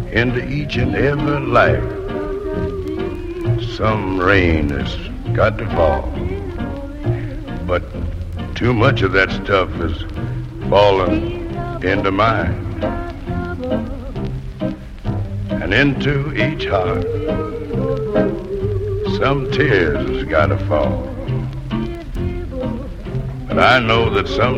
into each and every life. Some rain has got to fall, but too much of that stuff is falling into mine and into each heart. Some tears has got to fall, but I know that someday